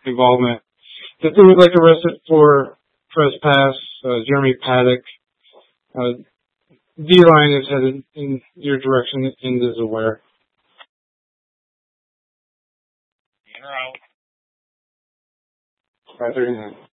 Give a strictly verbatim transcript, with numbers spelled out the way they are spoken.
involvement. The two was like arrested for trespass. Uh, Jeremy Paddock. Uh, D-line is headed in your direction and is aware. In or out? five thirty-nine.